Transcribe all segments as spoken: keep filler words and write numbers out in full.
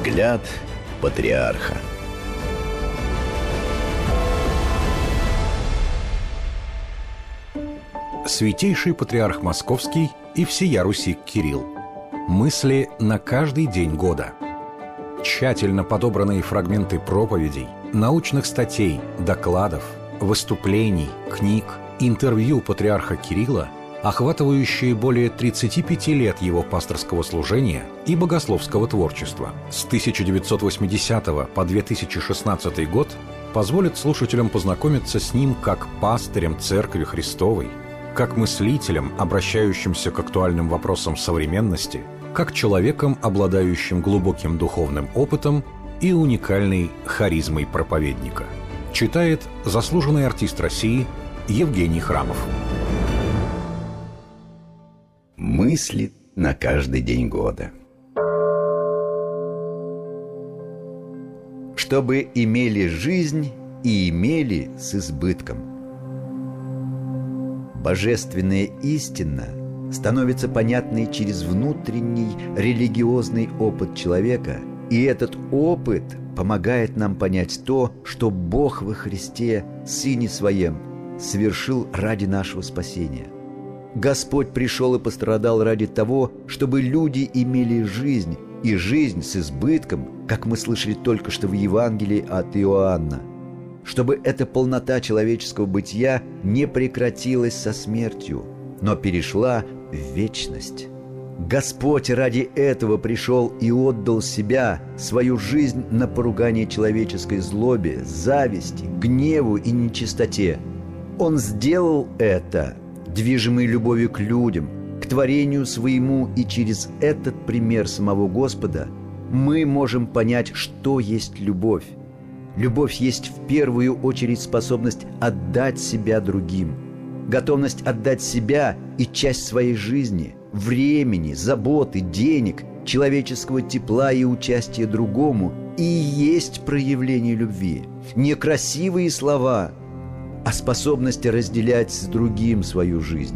Взгляд патриарха. Святейший патриарх Московский и всея Руси Кирилл. Мысли на каждый день года. Тщательно подобранные фрагменты проповедей, научных статей, докладов, выступлений, книг, интервью патриарха Кирилла, охватывающие более тридцати пяти лет его пасторского служения и богословского творчества с тысяча девятьсот восьмидесятого по две тысячи шестнадцатый год, позволят слушателям познакомиться с ним как пастырем Церкви Христовой, как мыслителем, обращающимся к актуальным вопросам современности, как человеком, обладающим глубоким духовным опытом и уникальной харизмой проповедника. Читает заслуженный артист России Евгений Храмов. Мысли на каждый день года. Чтобы имели жизнь и имели с избытком. Божественная истина становится понятной через внутренний религиозный опыт человека, и этот опыт помогает нам понять то, что Бог во Христе, Сыне Своем, совершил ради нашего спасения. Господь пришел и пострадал ради того, чтобы люди имели жизнь, и жизнь с избытком, как мы слышали только что в Евангелии от Иоанна, чтобы эта полнота человеческого бытия не прекратилась со смертью, но перешла в вечность. Господь ради этого пришел и отдал себя, свою жизнь на поругание человеческой злобе, зависти, гневу и нечистоте. Он сделал это, движимый любовью к людям, к творению своему, и через этот пример самого Господа мы можем понять, что есть любовь. Любовь есть в первую очередь способность отдать себя другим, готовность отдать себя и часть своей жизни, времени, заботы, денег, человеческого тепла и участия другому и есть проявление любви. Не красивые слова, а способность разделять с другим свою жизнь.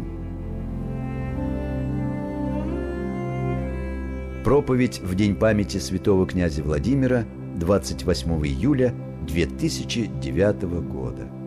Проповедь в день памяти святого князя Владимира, двадцать восьмого июля две тысячи девятого года.